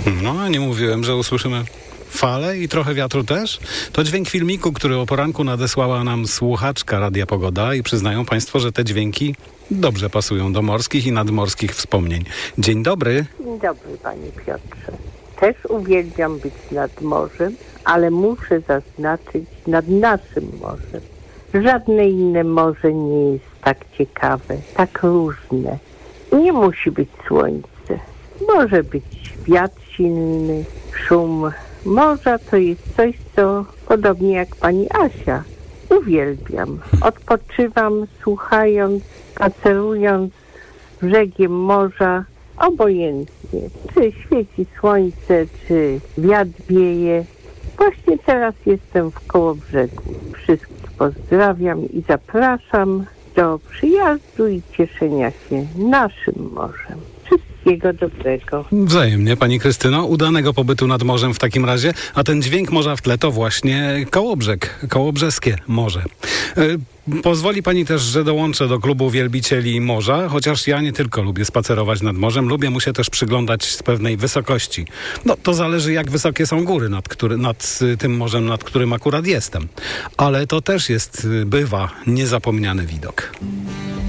No, a nie mówiłem, że usłyszymy fale i trochę wiatru też? To dźwięk filmiku, który o poranku nadesłała nam słuchaczka Radia Pogoda i przyznają państwo, że te dźwięki dobrze pasują do morskich i nadmorskich wspomnień. Dzień dobry. Dzień dobry, panie Piotrze. Też uwielbiam być nad morzem, ale muszę zaznaczyć nad naszym morzem. Żadne inne morze nie jest tak ciekawe, tak różne. Nie musi być słońce. Może być wiatr silny, szum morza to jest coś, co podobnie jak pani Asia uwielbiam. Odpoczywam słuchając, spacerując brzegiem morza, obojętnie, czy świeci słońce, czy wiatr wieje. Właśnie teraz jestem w Kołobrzegu. Wszystkich pozdrawiam i zapraszam do przyjazdu i cieszenia się naszym morzem. Wszystkiego dobrego. Wzajemnie, pani Krystyno. Udanego pobytu nad morzem w takim razie. A ten dźwięk morza w tle to właśnie Kołobrzeg, kołobrzeskie morze. Pozwoli pani też, że dołączę do klubu wielbicieli morza, chociaż ja nie tylko lubię spacerować nad morzem, lubię mu się też przyglądać z pewnej wysokości. No, to zależy, jak wysokie są góry nad tym morzem, nad którym akurat jestem. Ale to też bywa niezapomniany widok.